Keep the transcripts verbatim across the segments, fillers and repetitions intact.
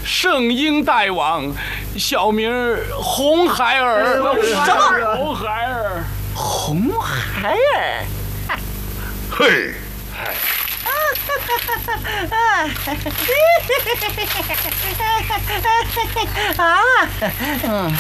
圣婴大王，小名红孩儿。 什么？ 红孩儿？ 红孩儿？ 嘿。 啊，嗯，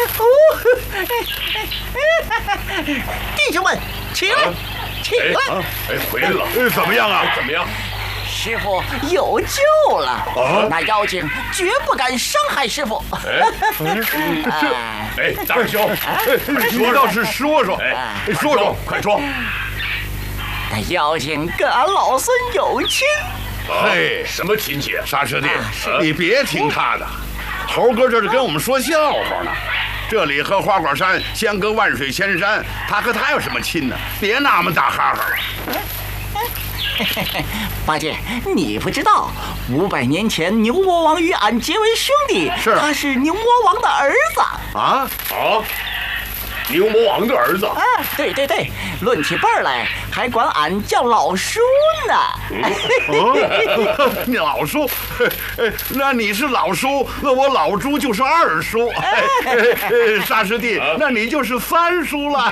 弟兄们，起来，起来！ 哎，回来了，怎么样啊？ 怎么样？ 师傅有救了！啊，那妖精绝不敢伤害师傅。 哎，哎，大师兄， 你倒是说说，哎，说说， 快说！ 那妖精跟俺老孙有亲。 嘿， 什么亲戚？ 沙师弟，你别听他的，猴哥这是跟我们说笑话呢。这里和花果山相隔万水千山，他和他有什么亲呢？别那么大哈哈了。 八戒，你不知道，五百年前牛魔王与俺结为兄弟， 是他是牛魔王的儿子。 啊啊！ 牛魔王的儿子啊，对对对，论起辈儿来，还管俺叫老叔呢。 哦，你老叔，那你是老叔，那我老朱就是二叔。沙师弟，那你就是三叔了。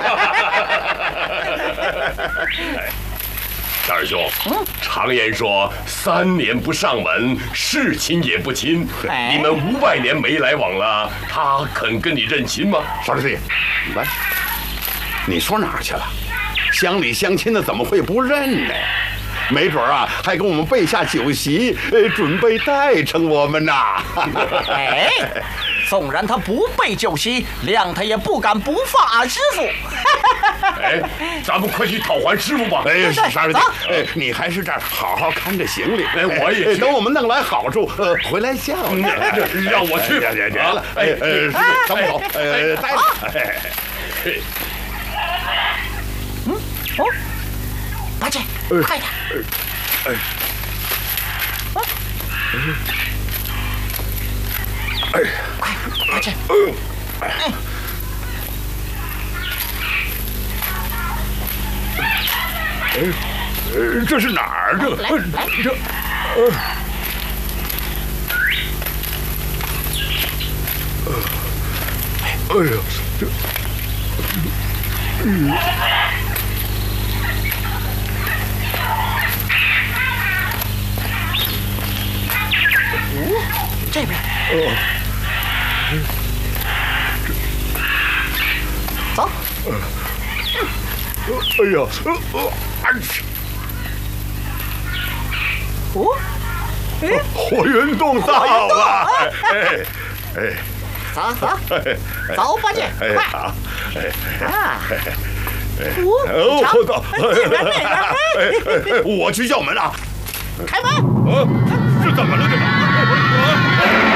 大师兄，嗯、常言说三年不上门，是亲也不亲。哎、你们五百年没来往了，他肯跟你认亲吗？ 沙师弟，来，你说哪儿去了？乡里乡亲的怎么会不认呢？没准啊，还给我们备下酒席，呃，准备待成我们呐。 哎，纵然他不备酒席，谅他也不敢不放俺师傅。 哎，咱们快去讨还师傅吧！ 哎，沙师弟，哎，你还是这儿好好看着行李。 哎，我也去。 等我们弄来好处，呃，回来叫你。 让我去。 别别了，哎，呃，师弟，等我走，呃，待着。 嗯，哦，八戒，快点！哎，哎，快，八戒！哎。 哎，呃，这是哪儿？这来来， 这，呃，哎呀，这，嗯， 哦，这边，哦，走。呃哎呀，呃，哎， 哦，哎， 火云洞到了，哎哎， 走走，走，八戒，快！ 好，哎啊， 哦，我到， 这边那边， 我去叫门啊， 开门！ 啊，这怎么了？这个。